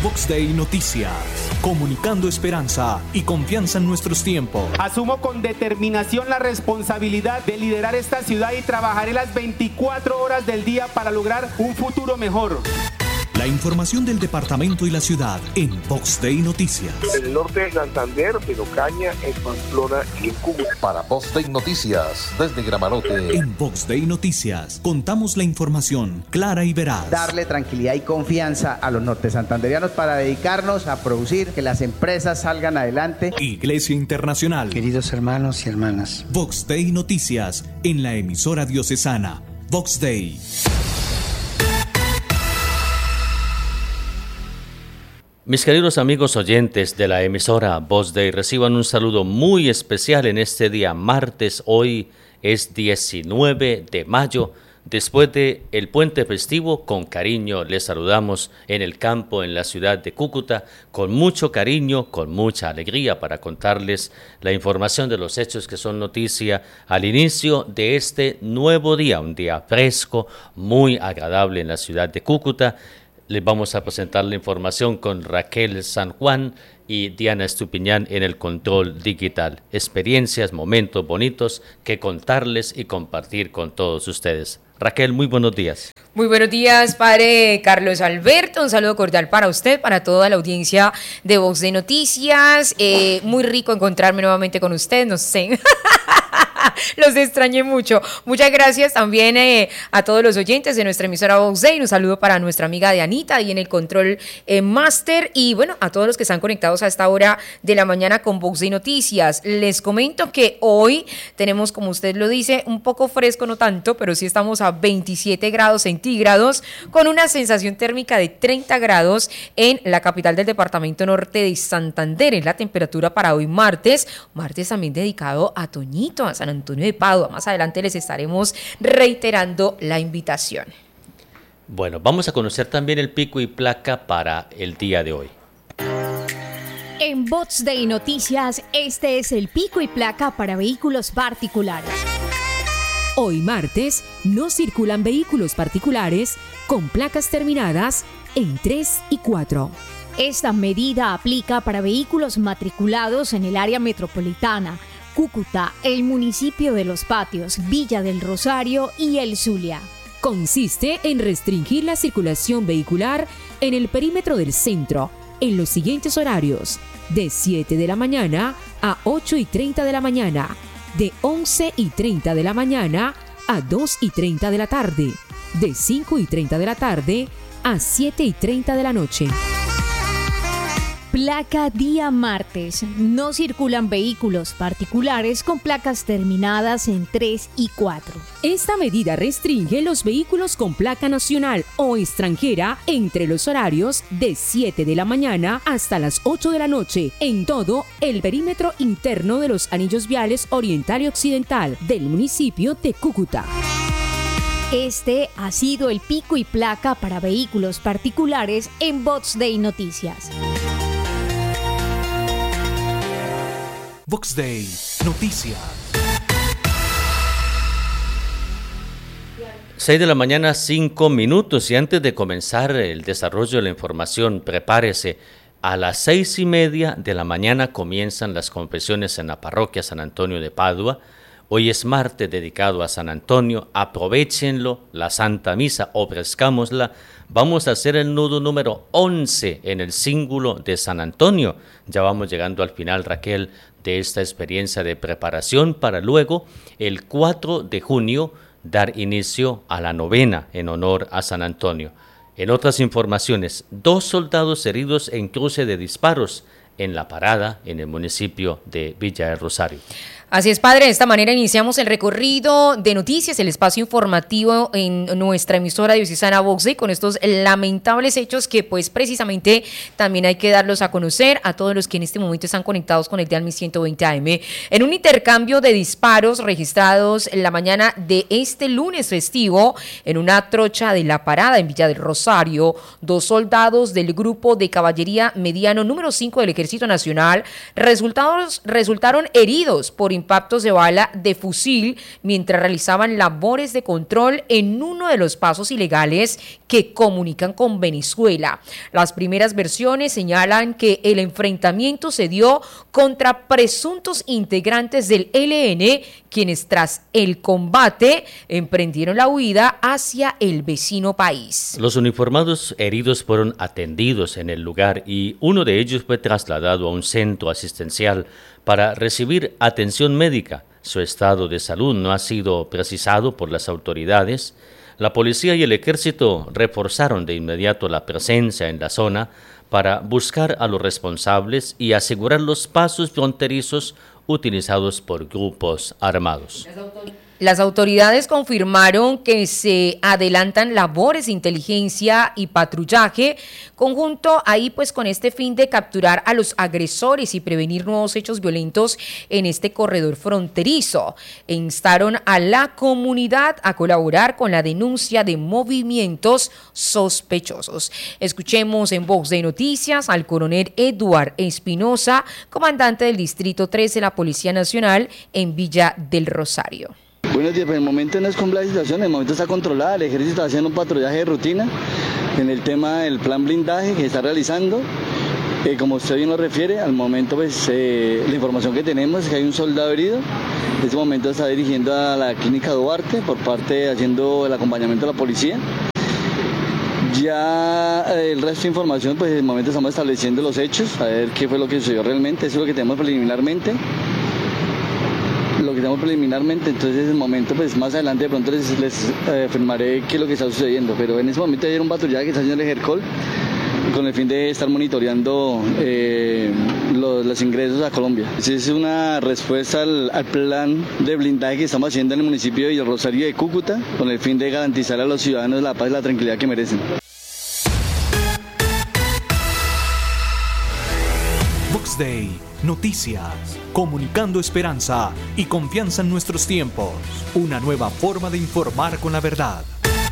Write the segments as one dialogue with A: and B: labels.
A: Vox Day Noticias, comunicando esperanza y confianza en nuestros tiempos.
B: Asumo con determinación la responsabilidad de liderar esta ciudad y trabajaré las 24 horas del día para lograr un futuro mejor.
A: La información del departamento y la ciudad en Vox Day Noticias.
C: En el norte de Santander, en Ocaña, en Pamplona y en Cúcuta.
D: Para Vox Day Noticias, desde Gramarote.
A: En Vox Day Noticias, contamos la información clara y veraz.
E: Darle tranquilidad y confianza a los norte santanderianos para dedicarnos a producir, que las empresas salgan adelante.
A: Iglesia Internacional.
F: Queridos hermanos y hermanas.
A: Vox Day Noticias, en la emisora diocesana. Vox Day.
G: Mis queridos amigos oyentes de la emisora Vox Day, reciban un saludo muy especial en este día martes. Hoy es 19 de mayo. Después del puente festivo, con cariño les saludamos en el campo, en la ciudad de Cúcuta, con mucho cariño, con mucha alegría para contarles la información de los hechos que son noticia al inicio de este nuevo día, un día fresco, muy agradable en la ciudad de Cúcuta. Les vamos a presentar la información con Raquel San Juan y Diana Estupiñán en el control digital. Experiencias, momentos bonitos que contarles y compartir con todos ustedes. Raquel, muy buenos días.
H: Muy buenos días, padre Carlos Alberto. Un saludo cordial para usted, para toda la audiencia de Vox de Noticias. Muy rico encontrarme nuevamente con usted, no sé. Los extrañé mucho. Muchas gracias también a todos los oyentes de nuestra emisora Vox Day. Un saludo para nuestra amiga Dianita ahí en el control máster. Y bueno, a todos los que están conectados a esta hora de la mañana con Vox Day Noticias. Les comento que hoy tenemos, como usted lo dice, un poco fresco, no tanto, pero sí estamos a 27 grados centígrados con una sensación térmica de 30 grados en la capital del departamento norte de Santander. Es la temperatura para hoy martes también dedicado a Toñito, a San Antonio de Padua. Más adelante les estaremos reiterando la invitación.
G: Bueno, vamos a conocer también el pico y placa para el día de hoy.
I: En Vox Day Noticias, este es el pico y placa para vehículos particulares.
J: Hoy martes no circulan vehículos particulares con placas terminadas en 3 y 4.
I: Esta medida aplica para vehículos matriculados en el área metropolitana, Cúcuta, el municipio de Los Patios, Villa del Rosario y El Zulia.
J: Consiste en restringir la circulación vehicular en el perímetro del centro en los siguientes horarios: de 7 de la mañana a 8:30 de la mañana, de 11:30 de la mañana a 2:30 de la tarde, de 5:30 de la tarde a 7:30 de la noche.
I: Placa día martes. No circulan vehículos particulares con placas terminadas en 3 y 4.
J: Esta medida restringe los vehículos con placa nacional o extranjera entre los horarios de 7 de la mañana hasta las 8 de la noche en todo el perímetro interno de los anillos viales oriental y occidental del municipio de Cúcuta.
I: Este ha sido el pico y placa para vehículos particulares en Vox Day Noticias.
A: Vox Day Noticias.
G: 6 de la mañana, 5 minutos. Y antes de comenzar el desarrollo de la información, prepárese. A las 6:30 de la mañana comienzan las confesiones en la parroquia San Antonio de Padua. Hoy es martes dedicado a San Antonio. Aprovéchenlo, la Santa Misa, ofrezcámosla. Vamos a hacer el nudo número 11 en el cíngulo de San Antonio. Ya vamos llegando al final, Raquel, de esta experiencia de preparación para luego, el 4 de junio, dar inicio a la novena en honor a San Antonio. En otras informaciones, 2 soldados heridos en cruce de disparos en La Parada, en el municipio de Villa del Rosario.
H: Así es, padre, de esta manera iniciamos el recorrido de noticias, el espacio informativo en nuestra emisora diocesana Vox Day, con estos lamentables hechos que pues precisamente también hay que darlos a conocer a todos los que en este momento están conectados con el dial 1120 AM. En un intercambio de disparos registrados en la mañana de este lunes festivo en una trocha de La Parada en Villa del Rosario, 2 soldados del grupo de caballería mediano número 5 del ejército Ejército Nacional resultaron heridos por impactos de bala de fusil mientras realizaban labores de control en uno de los pasos ilegales que comunican con Venezuela. Las primeras versiones señalan que el enfrentamiento se dio contra presuntos integrantes del ELN, quienes tras el combate emprendieron la huida hacia el vecino país.
G: Los uniformados heridos fueron atendidos en el lugar y uno de ellos fue trasladado a un centro asistencial para recibir atención médica. Su estado de salud no ha sido precisado por las autoridades. La policía y el ejército reforzaron de inmediato la presencia en la zona para buscar a los responsables y asegurar los pasos fronterizos utilizados por grupos armados.
H: Las autoridades confirmaron que se adelantan labores de inteligencia y patrullaje conjunto ahí pues con este fin de capturar a los agresores y prevenir nuevos hechos violentos en este corredor fronterizo. E instaron a la comunidad a colaborar con la denuncia de movimientos sospechosos. Escuchemos en Voz de Noticias al coronel Eduard Espinosa, comandante del Distrito 3 de la Policía Nacional en Villa del Rosario.
K: Buenos días, pues en el momento no es compleja la situación, en el momento está controlada, el ejército está haciendo un patrullaje de rutina en el tema del plan blindaje que está realizando. Como usted bien lo refiere, al momento pues la información que tenemos es que hay un soldado herido. En este momento está dirigiendo a la clínica Duarte por parte haciendo el acompañamiento de la policía. Ya el resto de información, pues en el momento estamos estableciendo los hechos, a ver qué fue lo que sucedió realmente, eso es lo que tenemos preliminarmente. Entonces en el momento, pues más adelante de pronto les afirmaré qué es lo que está sucediendo, pero en ese momento hay un patrullaje que está haciendo el Ejercol con el fin de estar monitoreando los ingresos a Colombia. Es una respuesta al plan de blindaje que estamos haciendo en el municipio de Rosario de Cúcuta con el fin de garantizar a los ciudadanos la paz y la tranquilidad que merecen.
A: Vox Day, noticias, comunicando esperanza y confianza en nuestros tiempos. Una nueva forma de informar con la verdad.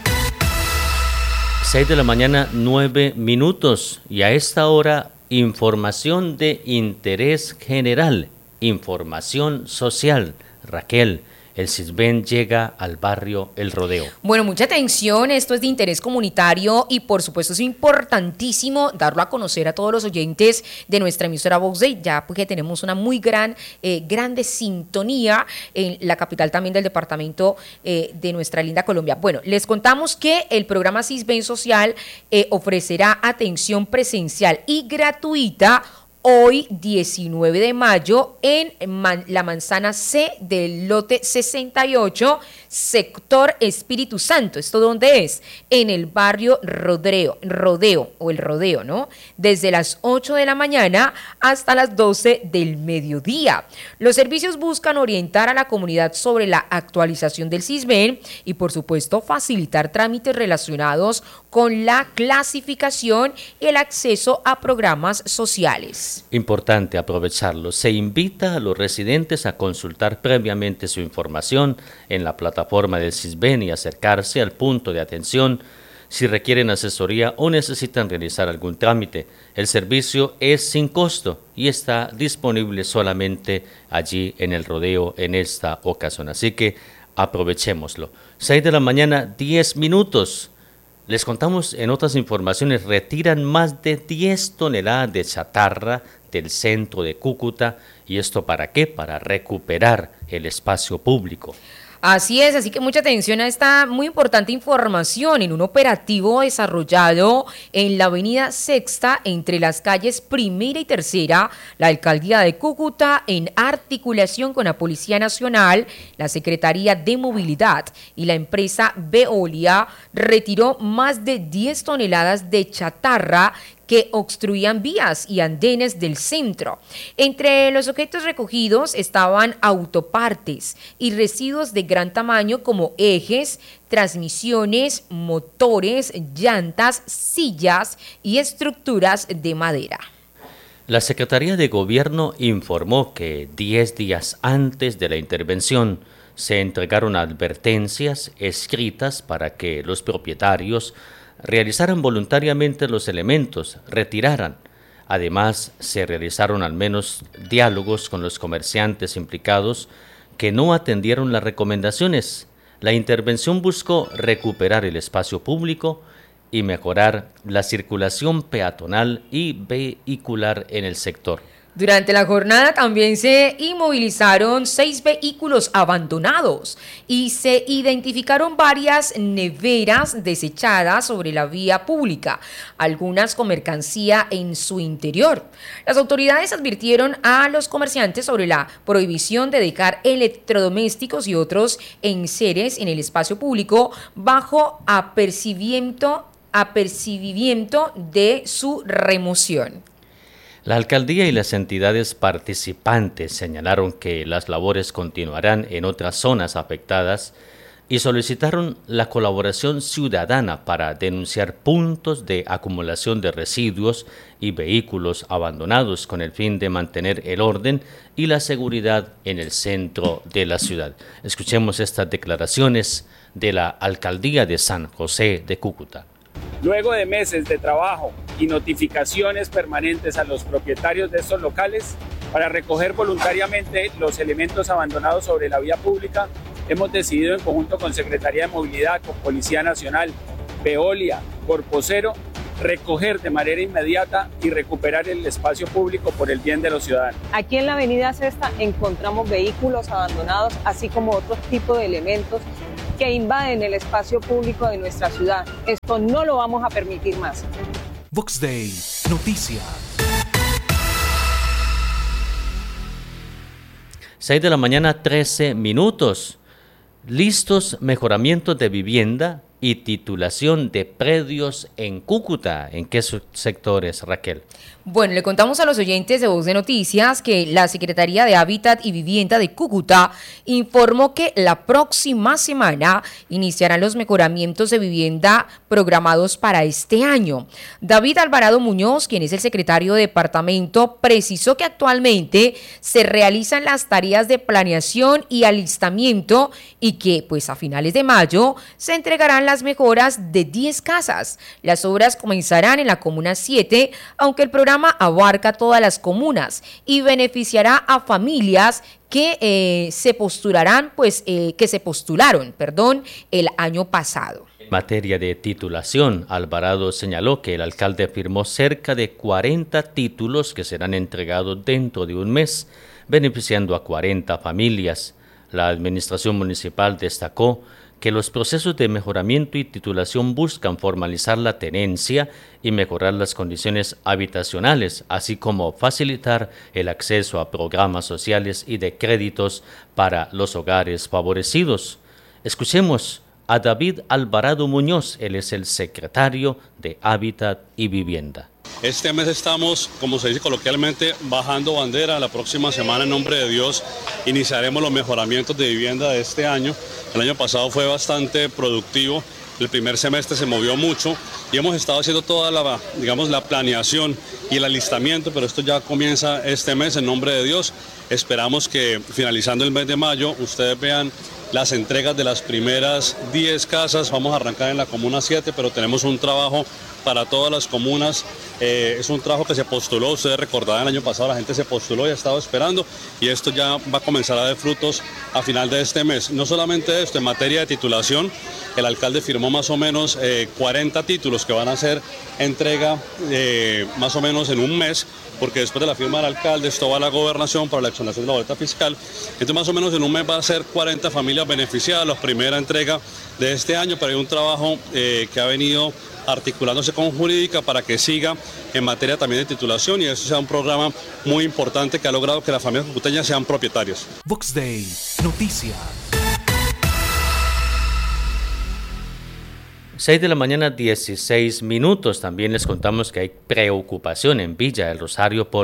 G: 6 de la mañana, 9 minutos. Y a esta hora, información de interés general, información social. Raquel, el CISBEN llega al barrio El Rodeo.
H: Bueno, mucha atención, esto es de interés comunitario y por supuesto es importantísimo darlo a conocer a todos los oyentes de nuestra emisora Vox Day, ya porque tenemos una muy grande sintonía en la capital también del departamento de nuestra linda Colombia. Bueno, les contamos que el programa CISBEN Social ofrecerá atención presencial y gratuita hoy 19 de mayo en la manzana C del lote 68, sector Espíritu Santo. ¿Esto dónde es? En el barrio Rodeo, ¿no? Desde las 8 de la mañana hasta las 12 del mediodía. Los servicios buscan orientar a la comunidad sobre la actualización del CISBEN y, por supuesto, facilitar trámites relacionados con la clasificación y el acceso a programas sociales.
G: Importante aprovecharlo. Se invita a los residentes a consultar previamente su información en la plataforma del CISBEN y acercarse al punto de atención si requieren asesoría o necesitan realizar algún trámite. El servicio es sin costo y está disponible solamente allí en el Rodeo en esta ocasión. Así que aprovechémoslo. 6 de la mañana, 10 minutos. Les contamos en otras informaciones, retiran más de 10 toneladas de chatarra del centro de Cúcuta. ¿Y esto para qué? Para recuperar el espacio público.
H: Así es, así que mucha atención a esta muy importante información en un operativo desarrollado en la avenida Sexta entre las calles Primera y Tercera. La alcaldía de Cúcuta, en articulación con la Policía Nacional, la Secretaría de Movilidad y la empresa Veolia, retiró más de 10 toneladas de chatarra que obstruían vías y andenes del centro. Entre los objetos recogidos estaban autopartes y residuos de gran tamaño como ejes, transmisiones, motores, llantas, sillas y estructuras de madera.
G: La Secretaría de Gobierno informó que 10 días antes de la intervención se entregaron advertencias escritas para que los propietarios realizaran voluntariamente los elementos, retiraran. Además, se realizaron al menos diálogos con los comerciantes implicados que no atendieron las recomendaciones. La intervención buscó recuperar el espacio público y mejorar la circulación peatonal y vehicular en el sector.
H: Durante la jornada también se inmovilizaron 6 vehículos abandonados y se identificaron varias neveras desechadas sobre la vía pública, algunas con mercancía en su interior. Las autoridades advirtieron a los comerciantes sobre la prohibición de dejar electrodomésticos y otros enseres en el espacio público bajo apercibimiento de su remoción.
G: La alcaldía y las entidades participantes señalaron que las labores continuarán en otras zonas afectadas y solicitaron la colaboración ciudadana para denunciar puntos de acumulación de residuos y vehículos abandonados con el fin de mantener el orden y la seguridad en el centro de la ciudad. Escuchemos estas declaraciones de la alcaldía de San José de Cúcuta.
L: Luego de meses de trabajo y notificaciones permanentes a los propietarios de estos locales para recoger voluntariamente los elementos abandonados sobre la vía pública, hemos decidido en conjunto con Secretaría de Movilidad, con Policía Nacional, Veolia, Corpocero, recoger de manera inmediata y recuperar el espacio público por el bien de los ciudadanos.
M: Aquí en la avenida Sexta encontramos vehículos abandonados, así como otros tipos de elementos que invaden el espacio público de nuestra ciudad. Esto no lo vamos a permitir más.
A: Vox Day, noticias.
G: 6 de la mañana, 13 minutos. Listos mejoramientos de vivienda y titulación de predios en Cúcuta. ¿En qué sectores, Raquel?
H: Bueno, le contamos a los oyentes de Voz de Noticias que la Secretaría de Hábitat y Vivienda de Cúcuta informó que la próxima semana iniciarán los mejoramientos de vivienda programados para este año. David Alvarado Muñoz, quien es el secretario de departamento, precisó que actualmente se realizan las tareas de planeación y alistamiento y que pues a finales de mayo se entregarán las mejoras de 10 casas. Las obras comenzarán en la Comuna 7, aunque el programa abarca todas las comunas y beneficiará a familias que se postularon el año pasado.
G: En materia de titulación, Alvarado señaló que el alcalde firmó cerca de 40 títulos que serán entregados dentro de un mes, beneficiando a 40 familias. La administración municipal destacó que los procesos de mejoramiento y titulación buscan formalizar la tenencia y mejorar las condiciones habitacionales, así como facilitar el acceso a programas sociales y de créditos para los hogares favorecidos. Escuchemos a David Alvarado Muñoz, él es el secretario de Hábitat y Vivienda.
N: Este mes estamos, como se dice coloquialmente, bajando bandera. La próxima semana, en nombre de Dios, iniciaremos los mejoramientos de vivienda de este año. El año pasado fue bastante productivo, el primer semestre se movió mucho y hemos estado haciendo toda la planeación y el alistamiento, pero esto ya comienza este mes, en nombre de Dios. Esperamos que finalizando el mes de mayo ustedes vean las entregas de las primeras 10 casas. Vamos a arrancar en la Comuna 7, pero tenemos un trabajo para todas las comunas. Es un trabajo que se postuló, ustedes recordarán, el año pasado la gente se postuló y ha estado esperando, y esto ya va a comenzar a dar frutos a final de este mes. No solamente esto, en materia de titulación, el alcalde firmó más o menos 40 títulos que van a hacer entrega más o menos en un mes, porque después de la firma del alcalde esto va a la gobernación para la exoneración de la boleta fiscal. Entonces más o menos en un mes va a ser 40 familias beneficiadas, la primera entrega de este año, pero hay un trabajo que ha venido articulándose con Jurídica para que siga en materia también de titulación, y eso sea un programa muy importante que ha logrado que las familias cucuteñas sean propietarias.
A: Vox Day, noticias.
G: 6 de la mañana, 16 minutos. También les contamos que hay preocupación en Villa del Rosario por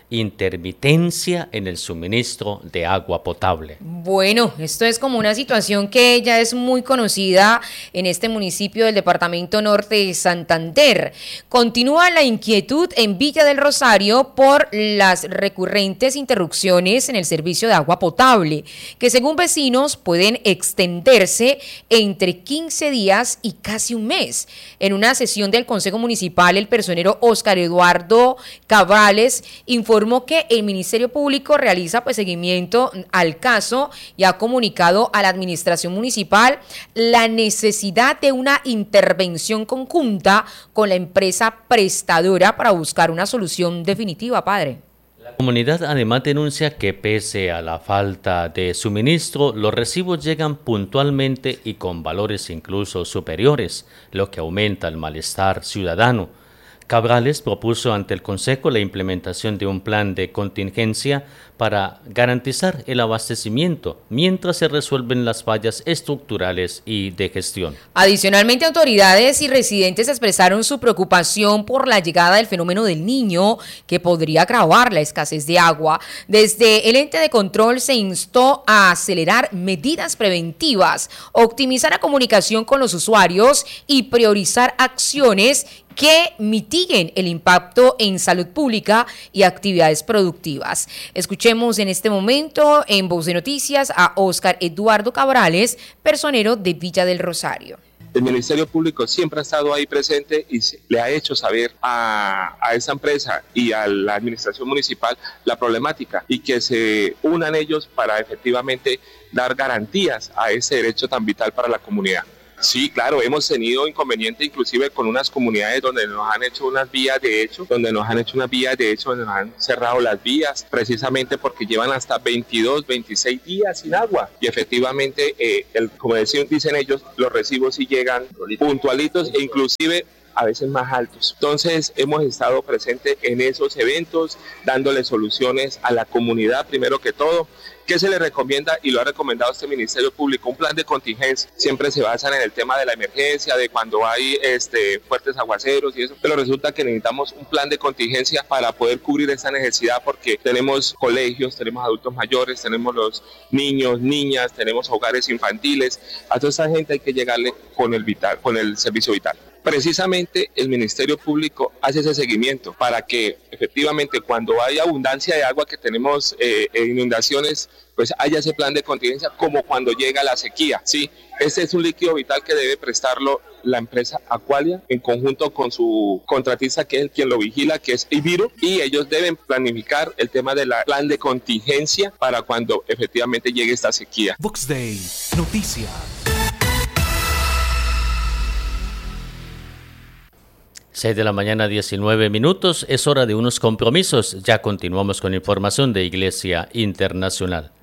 G: intermitencia en el suministro de agua potable.
H: Bueno, esto es como una situación que ya es muy conocida en este municipio del departamento norte de Santander. Continúa la inquietud en Villa del Rosario por las recurrentes interrupciones en el servicio de agua potable, que según vecinos pueden extenderse entre 15 días y casi un mes. En una sesión del Consejo Municipal, el personero Óscar Eduardo Cabrales informó que el Ministerio Público realiza seguimiento al caso y ha comunicado a la administración municipal la necesidad de una intervención conjunta con la empresa prestadora para buscar una solución definitiva, padre.
G: La comunidad además denuncia que pese a la falta de suministro, los recibos llegan puntualmente y con valores incluso superiores, lo que aumenta el malestar ciudadano. Cabrales propuso ante el Consejo la implementación de un plan de contingencia para garantizar el abastecimiento mientras se resuelven las fallas estructurales y de gestión.
H: Adicionalmente, autoridades y residentes expresaron su preocupación por la llegada del fenómeno del Niño, que podría agravar la escasez de agua. Desde el ente de control se instó a acelerar medidas preventivas, optimizar la comunicación con los usuarios y priorizar acciones que mitiguen el impacto en salud pública y actividades productivas. Escuchemos en este momento en Voz de Noticias a Óscar Eduardo Cabrales, personero de Villa del Rosario.
O: El Ministerio Público siempre ha estado ahí presente y le ha hecho saber a esa empresa y a la administración municipal la problemática y que se unan ellos para efectivamente dar garantías a ese derecho tan vital para la comunidad. Sí, claro, hemos tenido inconveniente inclusive con unas comunidades donde nos han hecho unas vías de hecho, donde nos han cerrado las vías, precisamente porque llevan hasta 22, 26 días sin agua. Y efectivamente, como dicen ellos, los recibos sí llegan puntualitos e inclusive a veces más altos. Entonces hemos estado presentes en esos eventos, dándole soluciones a la comunidad primero que todo. ¿Qué se le recomienda? Y lo ha recomendado este Ministerio Público, un plan de contingencia. Siempre se basan en el tema de la emergencia, de cuando hay fuertes aguaceros y eso, pero resulta que necesitamos un plan de contingencia para poder cubrir esa necesidad, porque tenemos colegios, tenemos adultos mayores, tenemos los niños, niñas, tenemos hogares infantiles. A toda esa gente hay que llegarle con el servicio vital. Precisamente el Ministerio Público hace ese seguimiento para que efectivamente cuando hay abundancia de agua, que tenemos inundaciones, pues haya ese plan de contingencia como cuando llega la sequía, ¿sí? Este es un líquido vital que debe prestarlo la empresa Aqualia en conjunto con su contratista, que es quien lo vigila, que es Ibiro, y ellos deben planificar el tema del plan de contingencia para cuando efectivamente llegue esta sequía.
A: Vox Day, noticias.
G: 6 de la mañana, 19 minutos. Es hora de unos compromisos. Ya continuamos con información de Iglesia Internacional.